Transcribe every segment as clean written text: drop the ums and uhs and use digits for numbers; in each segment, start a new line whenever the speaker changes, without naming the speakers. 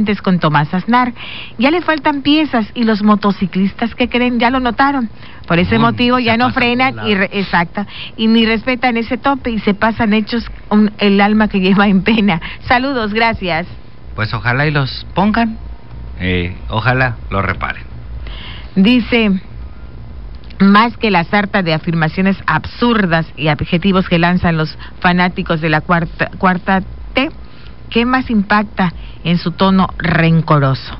Aguascalientes con Tomás Aznar. Ya le faltan piezas y los motociclistas que creen ya lo notaron. Por ese motivo ya no frenan y ni respetan ese tope y se pasan hechos el alma que lleva en pena. Saludos, gracias.
Pues ojalá y los pongan, ojalá los reparen.
Dice, más que la sarta de afirmaciones absurdas y adjetivos que lanzan los fanáticos de la cuarta T, ¿qué más impacta en su tono rencoroso?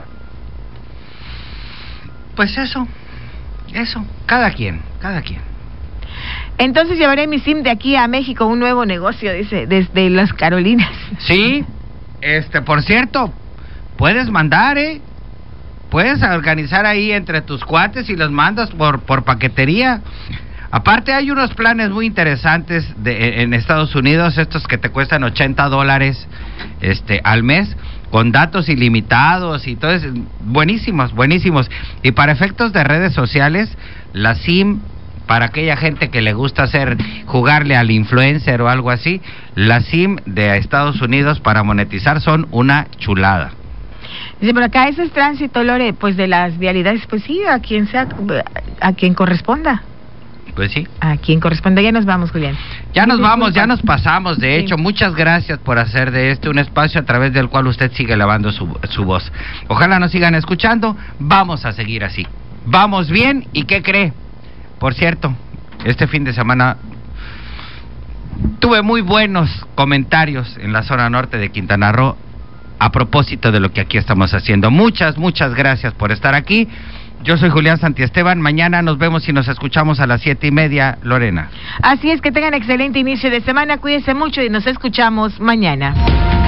Pues eso, cada quien.
Entonces llevaré mi SIM de aquí a México, un nuevo negocio, dice, desde las Carolinas.
Sí, por cierto, puedes mandar, puedes organizar ahí entre tus cuates y los mandas por paquetería. Aparte hay unos planes muy interesantes en Estados Unidos, estos que te cuestan $80 al mes, con datos ilimitados y todo eso, buenísimos. Y para efectos de redes sociales, la SIM, para aquella gente que le gusta jugarle al influencer o algo así, la SIM de Estados Unidos para monetizar son una chulada.
Dice, por acá ese es tránsito, Lore, pues de las vialidades, pues sí, a quien corresponda.
Pues sí.
A quien corresponde. Ya nos vamos, Julián.
Ya nos vamos, ya nos pasamos. De hecho, muchas gracias por hacer de un espacio a través del cual usted sigue elevando su voz. Ojalá nos sigan escuchando. Vamos a seguir así. Vamos bien. ¿Y qué cree? Por cierto, este fin de semana tuve muy buenos comentarios en la zona norte de Quintana Roo a propósito de lo que aquí estamos haciendo. Muchas gracias por estar aquí. Yo soy Julián Santiesteban. Mañana nos vemos y nos escuchamos a las 7:30, Lorena.
Así es, que tengan excelente inicio de semana. Cuídense mucho y nos escuchamos mañana.